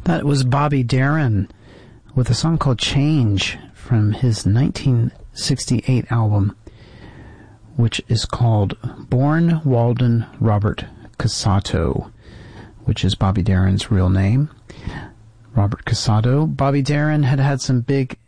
That was Bobby Darin with a song called Change from his 1968 album, which is called Born Walden Robert Cassato, which is Bobby Darin's real name. Robert Cassato. Bobby Darin had some big